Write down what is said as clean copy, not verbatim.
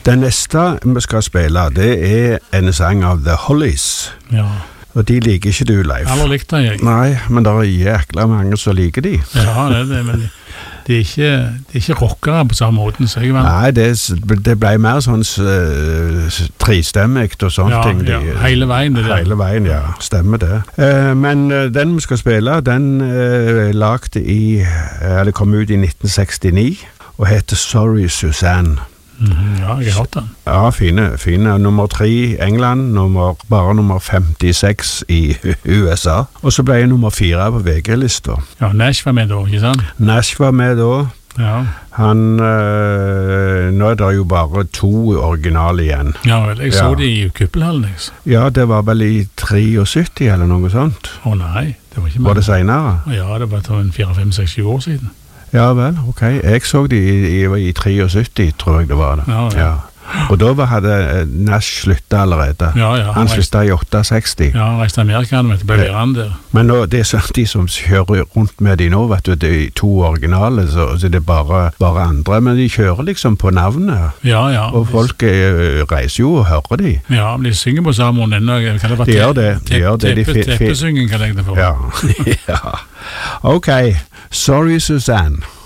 Den neste vi skal spille, det en sang av The Hollies. Ja. Og de liker ikke du, Leif. Aller likte jeg. Nei, men det jækla mange som liker de. Ja, det, men de er ikke rockere på samme måten, så jeg vel. Nei, det ble mer sånn tristemmigt og sånne ting. Ja, hele veien det der. Hele veien, ja. Stemmer det. Men den vi skal spille, den kom ut i 1969 og heter Sorry Susanne. Ja, jeg har hørt den. Ja, fine. Nummer 3 i England, bare nummer 56 i USA. Og så ble jeg nummer 4 på VG-lista. Ja, Nash var med da, ikke sant? Nash var med da. Ja. Nå det jo bare 2 originale igjen. Ja vel, jeg så de i Kuppelhallen. Ja, det var vel i 73 eller noe sånt. Nei, det var ikke med. Var det senere? Ja, det var 4, 5, 6, 7 år siden. Ja vel, ok. Jeg så de i 73, tror jeg det var det. Ja. Og da hadde Nash sluttet allerede. Ja. Han sluttet i 68. Ja, han reiste til Amerika, men det ble han der. Men nå, det de som kjører rundt med de nå, vet du, det er 2 originale, så det er bare andre, men de kjører liksom på navnet. Ja. Og folk reiser jo og hører de. Ja, men de synger på samme måte ennå. De gjør det. Teppesyngen kan jeg det for. Ja. Ok. Sorry, Susanne.